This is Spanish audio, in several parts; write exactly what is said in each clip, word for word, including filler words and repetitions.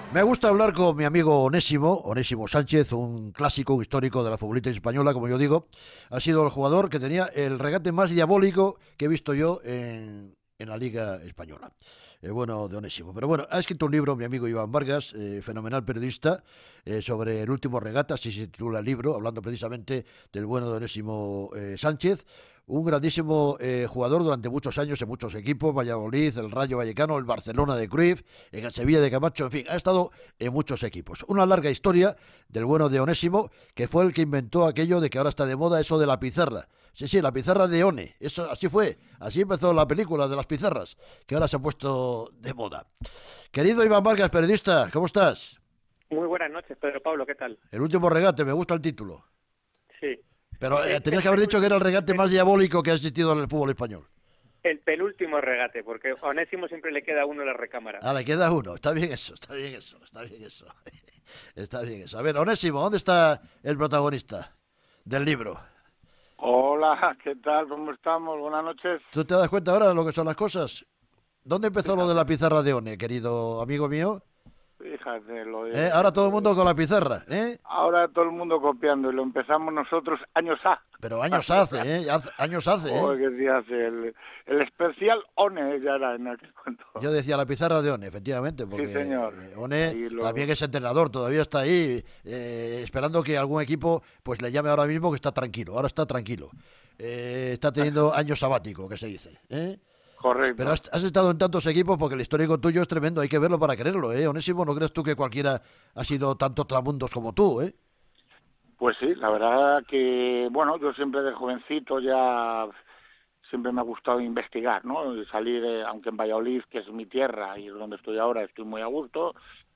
Me gusta hablar con mi amigo Onésimo, Onésimo Sánchez, un clásico histórico de la futbolística española, como yo digo. Ha sido el jugador que tenía el regate más diabólico que he visto yo en, en la Liga Española. Eh, bueno, de Onésimo. Pero bueno, ha escrito un libro mi amigo Iván Vargas, eh, fenomenal periodista, eh, sobre el último regate, así se titula el libro, hablando precisamente del bueno de Onésimo eh, Sánchez. Un grandísimo eh, jugador durante muchos años en muchos equipos, Valladolid, el Rayo Vallecano, el Barcelona de Cruyff, en el Sevilla de Camacho, en fin, ha estado en muchos equipos. Una larga historia del bueno de Onésimo, que fue el que inventó aquello de que ahora está de moda eso de la pizarra. Sí, sí, la pizarra de One, eso así fue, así empezó la película de las pizarras, que ahora se ha puesto de moda. Querido Iván Vargas, periodista, ¿cómo estás? Muy buenas noches, Pedro Pablo, ¿qué tal? El último regate, me gusta el título. Sí. Pero eh, El, tenías el que haber dicho que era el penúltimo, regate más diabólico que ha existido en el fútbol español. el penúltimo regate, porque a Onésimo siempre le queda uno en la recámara. Ah, le queda uno. Está bien eso, está bien eso, está bien eso. Está bien eso. A ver, Onésimo, ¿dónde está el protagonista del libro? Hola, ¿qué tal? ¿Cómo estamos? Buenas noches. ¿Tú te das cuenta ahora de lo que son las cosas? ¿Dónde empezó lo de la Fíjate, pizarra de One, querido amigo mío? fíjate, lo ¿Eh? de, Ahora todo el lo mundo de- con la pizarra, ¿eh? Ahora todo el mundo copiando y lo empezamos nosotros años A. Pero años hace, ¿eh? Hace- Años hace, ¿eh? Joder, qué días, el, el especial ONE ya era en aquel cuento. Yo decía la pizarra de One, efectivamente, Sí, porque señor. eh, One Y lo, también es entrenador, todavía está ahí, eh, esperando que algún equipo pues le llame ahora mismo que está tranquilo, ahora está tranquilo. Eh, está teniendo año sabático, que se dice, ¿eh? Pero correcto. has, has estado en tantos equipos porque el histórico tuyo es tremendo, hay que verlo para creerlo, ¿eh? Onésimo, ¿no crees tú que cualquiera ha sido tantos tramundos como tú, eh? Pues sí, la verdad que, bueno, yo siempre de jovencito ya siempre me ha gustado investigar, ¿no? Y salir, eh, aunque en Valladolid, que es mi tierra y es donde estoy ahora, estoy muy a gusto,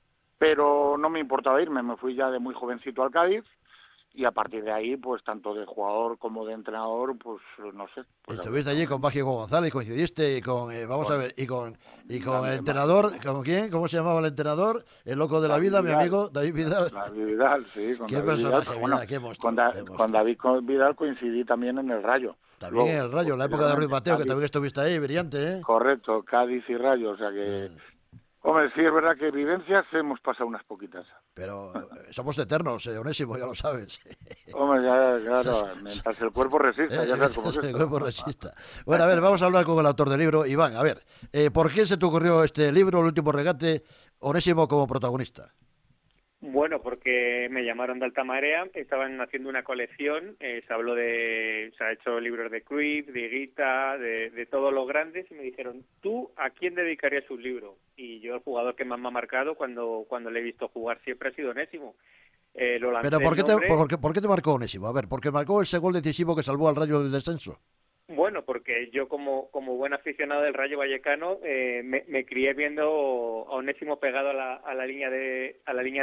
pero no me importaba irme, me fui ya de muy jovencito al Cádiz y a partir de ahí, pues tanto de jugador como de entrenador, pues no sé, pues la verdad Estuviste es que allí con me- Mágico González, coincidiste y con, eh, vamos a con ver, y con, y con el Daniel entrenador, Mágico, ¿con quién? ¿Cómo se llamaba el entrenador? El loco de la David vida, mi Vidal, amigo David Vidal. David Vidal, sí, con Qué David Vidal, personaje, pero bueno, mira, qué con, monstruo, Da- qué con monstruo. David co- Vidal coincidí también en el Rayo, También en luego, el Rayo, en la época de Ruiz posteriormente, Mateo, que Cádiz, también estuviste ahí, brillante, ¿eh? correcto, Cádiz y Rayo, o sea que, Eh, hombre, sí es verdad que vivencias hemos pasado unas poquitas. pero eh, somos eternos, eh, Onésimo, ya lo sabes. Hombre, ya, claro, mientras el cuerpo resista, Eh, ya sabes cómo es mientras el esto. cuerpo resista. Bueno, a ver, vamos a hablar con el autor del libro. Iván, a ver, eh, ¿por qué se te ocurrió este libro, El último regate, Onésimo como protagonista? Bueno, porque me llamaron de Alta Marea, estaban haciendo una colección, eh, se habló de, se ha hecho libros de Cruyff, de Higuita, de, de todos los grandes, y me dijeron, ¿tú a quién dedicarías un libro? Y yo el jugador que más me ha marcado cuando, cuando le he visto jugar siempre ha sido Onésimo. Eh, lo Pero lancé ¿por el qué te, nombre. por, qué- por qué te marcó Onésimo? A ver, porque marcó ese gol decisivo que salvó al Rayo del descenso. Bueno, porque yo como, como buen aficionado del Rayo Vallecano eh, me, me crié viendo a Onésimo pegado a la, a la línea de a la línea